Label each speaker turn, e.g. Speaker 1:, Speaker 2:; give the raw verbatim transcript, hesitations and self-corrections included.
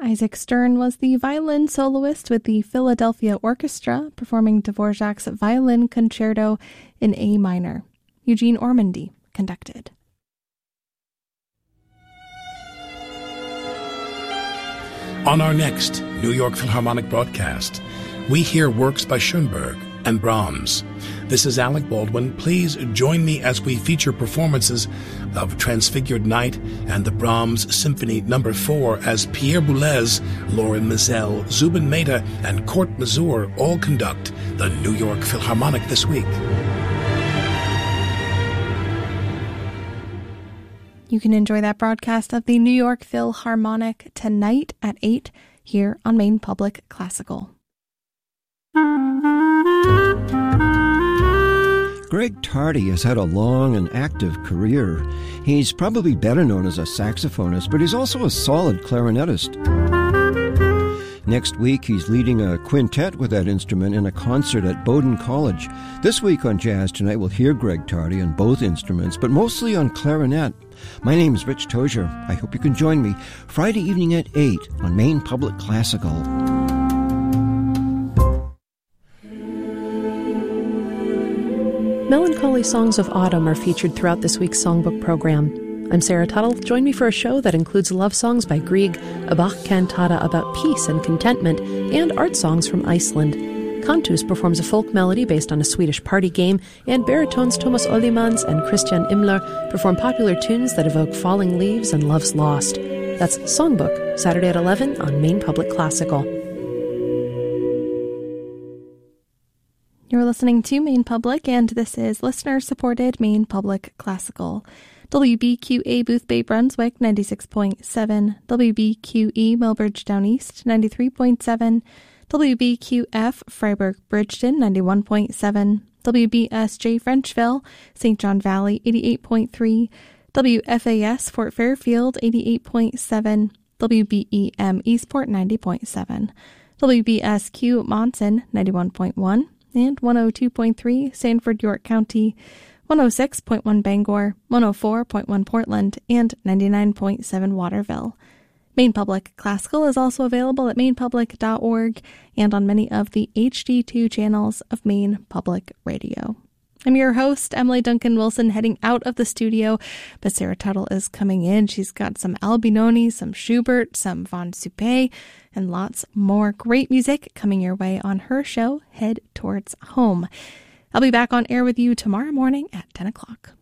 Speaker 1: Isaac Stern was the violin soloist with the Philadelphia Orchestra, performing Dvorak's Violin Concerto in A minor. Eugene Ormandy conducted.
Speaker 2: On our next New York Philharmonic broadcast, we hear works by Schoenberg and Brahms. This is Alec Baldwin. Please join me as we feature performances of Transfigured Night and the Brahms Symphony Number four as Pierre Boulez, Lauren Mizell, Zubin Mehta, and Court Mazur all conduct the New York Philharmonic this week.
Speaker 1: You can enjoy that broadcast of the New York Philharmonic tonight at eight here on Maine Public Classical.
Speaker 3: Greg Tardy has had a long and active career. He's probably better known as a saxophonist, but he's also a solid clarinetist. Next week, he's leading a quintet with that instrument in a concert at Bowdoin College. This week on Jazz Tonight, we'll hear Greg Tardy on both instruments, but mostly on clarinet. My name is Rich Tozier. I hope you can join me Friday evening at eight on Maine Public Classical.
Speaker 4: Melancholy songs of autumn are featured throughout this week's songbook program. I'm Sarah Tuttle. Join me for a show that includes love songs by Grieg, a Bach cantata about peace and contentment, and art songs from Iceland. Cantus performs a folk melody based on a Swedish party game, and baritones Thomas Ollimans and Christian Imler perform popular tunes that evoke falling leaves and love's lost. That's Songbook, Saturday at eleven on Maine Public Classical.
Speaker 1: You're listening to Maine Public, and this is listener-supported Maine Public Classical. W B Q A Booth Bay Brunswick, ninety-six point seven. W B Q E Millbridge Down East, ninety-three point seven. W B Q F Freiburg Bridgeton, ninety-one point seven. W B S J Frenchville, Saint John Valley, eighty-eight point three. W F A S Fort Fairfield, eighty-eight point seven. W B E M Eastport, ninety point seven. W B S Q Monson, ninety-one point one. And one oh two point three Sanford, York County, one oh six point one Bangor, one oh four point one Portland, and ninety-nine point seven Waterville. Maine Public Classical is also available at maine public dot org and on many of the H D two channels of Maine Public Radio. I'm your host, Emily Duncan Wilson, heading out of the studio, but Sarah Tuttle is coming in. She's got some Albinoni, some Schubert, some Von Suppé, and lots more great music coming your way on her show, Head Towards Home. I'll be back on air with you tomorrow morning at ten o'clock.